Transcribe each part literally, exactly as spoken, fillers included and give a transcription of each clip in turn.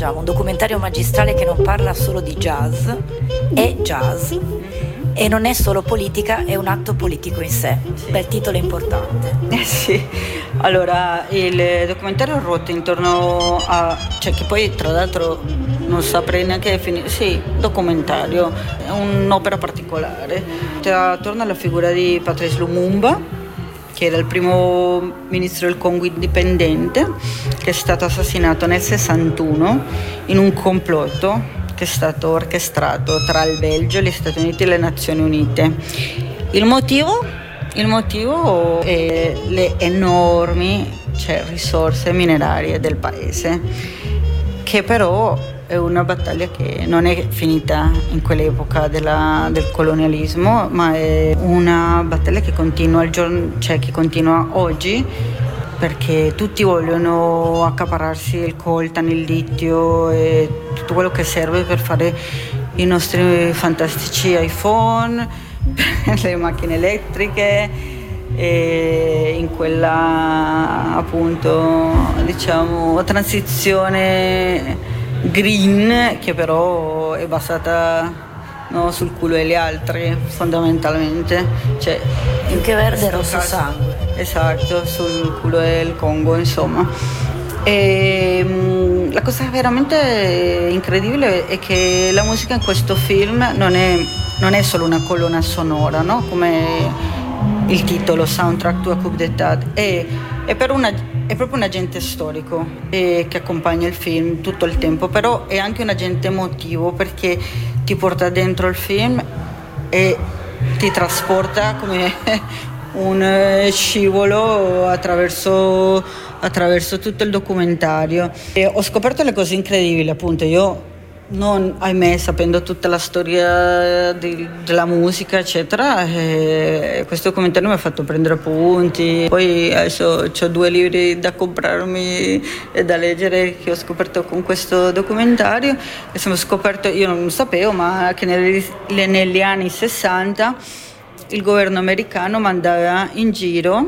mangiamo, un documentario magistrale che non parla solo di jazz, è jazz e non è solo politica, è un atto politico in sé. Bel titolo importante. Eh sì, allora il documentario ruota intorno a, cioè che poi tra l'altro non saprei neanche definire, sì, documentario, è un'opera particolare, attorno alla figura di Patrice Lumumba, che era il primo ministro del Congo indipendente, che è stato assassinato nel sessantuno in un complotto che è stato orchestrato tra il Belgio, gli Stati Uniti e le Nazioni Unite. Il motivo? Il motivo è le enormi, cioè, risorse minerarie del paese, che però è una battaglia che non è finita in quell'epoca della, del colonialismo, ma è una battaglia che continua, al giorno, cioè che continua oggi, perché tutti vogliono accaparrarsi il coltan, il litio e tutto quello che serve per fare i nostri fantastici iPhone, le macchine elettriche, e in quella appunto diciamo transizione green che però è basata, no, sul culo degli altri fondamentalmente, cioè più che verde rosso caso, sangue, esatto, sul culo del Congo insomma. E mh, la cosa veramente incredibile è che la musica in questo film non è, non è solo una colonna sonora, no? Come il titolo, Soundtrack to a Coup d'État, è, è, per una, è proprio un agente storico eh, che accompagna il film tutto il tempo, però è anche un agente emotivo perché ti porta dentro il film e ti trasporta come un scivolo attraverso, attraverso tutto il documentario. E ho scoperto le cose incredibili, appunto. Io non, ahimè, sapendo tutta la storia di, della musica eccetera, eh, questo documentario mi ha fatto prendere appunti. Poi adesso ho due libri da comprarmi e da leggere che ho scoperto con questo documentario, e sono scoperto, io non lo sapevo, ma che negli, negli anni sessanta il governo americano mandava in giro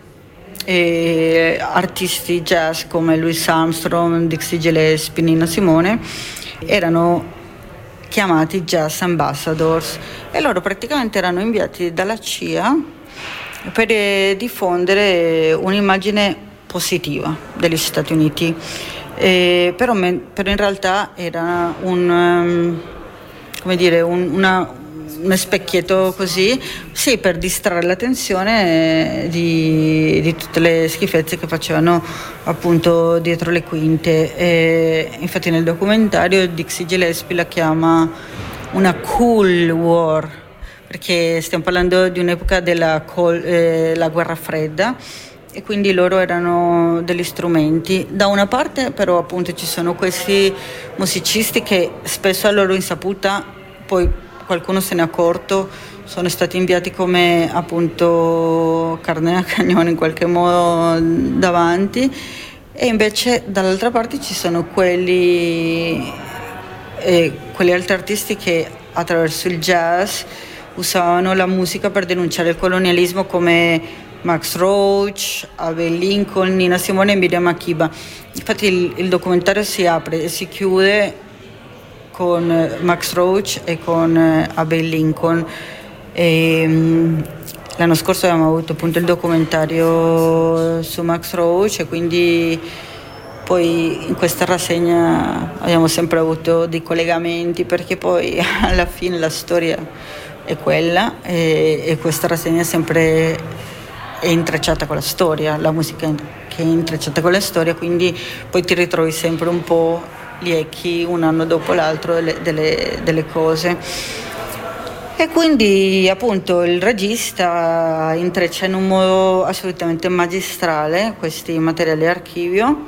eh, artisti jazz come Louis Armstrong, Dixie Gillespie, Nina Simone. Erano chiamati Jazz Ambassadors e loro praticamente erano inviati dalla C I A per eh, diffondere un'immagine positiva degli Stati Uniti, eh, però, me, però in realtà era un, um, come dire, un, una, uno specchietto così, sì, per distrarre l'attenzione di, di tutte le schifezze che facevano appunto dietro le quinte. E infatti nel documentario Dixie Gillespie la chiama una cool war, perché stiamo parlando di un'epoca della col, eh, la guerra fredda, e quindi loro erano degli strumenti. Da una parte però appunto ci sono questi musicisti che spesso a loro insaputa, poi qualcuno se ne è accorto, sono stati inviati come appunto carne a cagnone in qualche modo davanti, e invece dall'altra parte ci sono quelli, eh, quelli altri artisti che attraverso il jazz usavano la musica per denunciare il colonialismo, come Max Roach, Abe Lincoln, Nina Simone e Miriam Makeba. Infatti il, il documentario si apre e si chiude con Max Roach e con Abe Lincoln. E, um, l'anno scorso abbiamo avuto appunto il documentario su Max Roach, e quindi poi in questa rassegna abbiamo sempre avuto dei collegamenti, perché poi alla fine la storia è quella, e, e questa rassegna sempre è intrecciata con la storia, la musica che è intrecciata con la storia, quindi poi ti ritrovi sempre un po' gli echi un anno dopo l'altro delle, delle, delle cose. E quindi appunto il regista intreccia in un modo assolutamente magistrale questi materiali archivio,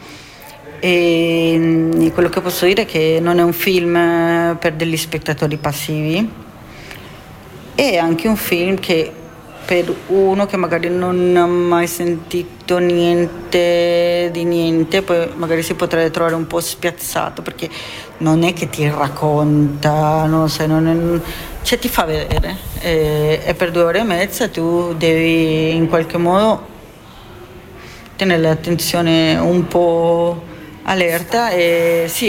e quello che posso dire è che non è un film per degli spettatori passivi, è anche un film che per uno che magari non ha mai sentito niente di niente, poi magari si potrebbe trovare un po' spiazzato, perché non è che ti racconta, non so, non è, cioè ti fa vedere, e, e per due ore e mezza tu devi in qualche modo tenere l'attenzione un po' allerta. E sì,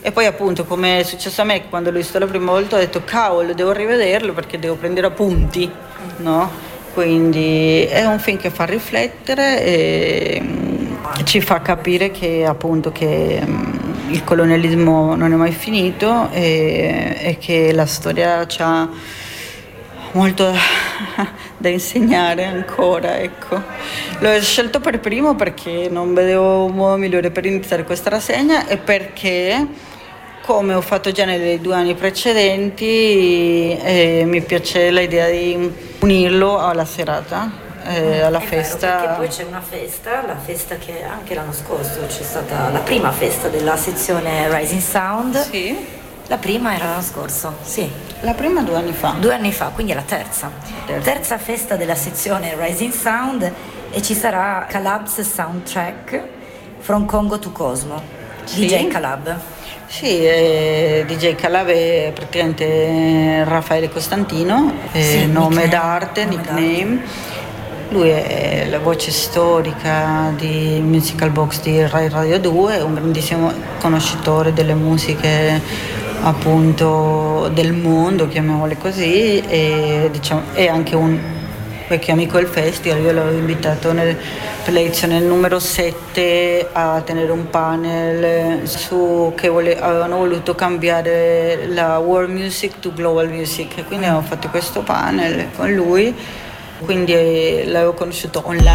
E poi appunto, come è successo a me, quando l'ho visto la prima volta ho detto cavolo, devo rivederlo perché devo prendere appunti, no? Quindi è un film che fa riflettere e ci fa capire che appunto che il colonialismo non è mai finito e, e che la storia c'ha molto da insegnare ancora, ecco. L'ho scelto per primo perché non vedevo un modo migliore per iniziare questa rassegna e perché, come ho fatto già nei due anni precedenti, eh, mi piace l'idea di unirlo alla serata. Eh, alla è festa. Vero, perché poi c'è una festa, la festa che anche l'anno scorso c'è stata la prima festa della sezione Rising Sound. Sì. La prima era l'anno scorso, sì. La prima due anni fa. Due anni fa, quindi è la terza. Terza, terza festa della sezione Rising Sound e ci sarà Calab's Soundtrack From Congo to Cosmo, sì. D J Calab. Sì, eh, D J Calab è praticamente Raffaele Costantino, eh, sì, nome nickname, d'arte, nome nickname. d'arte. Lui è la voce storica di Musical Box di Rai Radio due, è un grandissimo conoscitore delle musiche appunto del mondo, chiamiamole così, e diciamo è anche un vecchio amico del festival. Io l'avevo invitato nel, per l'edizione numero sette a tenere un panel su che vole, avevano voluto cambiare la world music to global music, e quindi abbiamo fatto questo panel con lui. Quindi l'avevo conosciuto online.